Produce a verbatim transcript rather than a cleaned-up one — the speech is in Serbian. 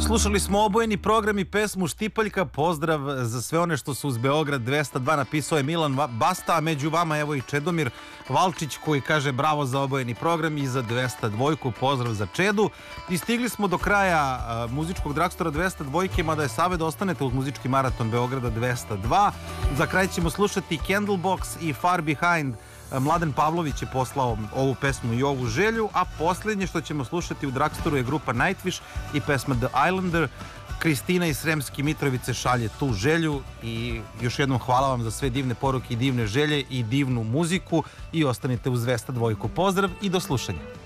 Slušali smo obojeni program i pesmu Štipaljka. Pozdrav za sve one što su uz Beograd dvesta dva, napisao je Milan Basta, a među vama evo i Čedomir Valčić koji kaže bravo za obojeni program i za dvesta dva. Pozdrav za Čedu. I stigli smo do kraja uh, muzičkog dragstora dvesta dva, mada je savjet da ostanete uz muzički maraton Beograda dvesta dva. Za kraj ćemo slušati Candlebox i Far Behind. Mladen Pavlović je poslao ovu pesmu i ovu želju, a posljednje što ćemo slušati u dragstoru je grupa Nightwish i pesma The Islander. Kristina iz Sremske Mitrovice šalje tu želju i još jednom hvala vam za sve divne poruke i divne želje i divnu muziku i ostanite uz dvesta dva. Pozdrav i do slušanja.